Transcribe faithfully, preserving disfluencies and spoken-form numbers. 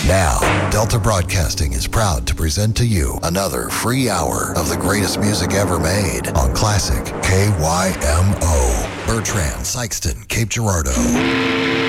Now, Delta Broadcasting is proud to present to you another free hour of the greatest music ever made on Classic K Y M O. Bertrand Sykeston, Cape Girardeau.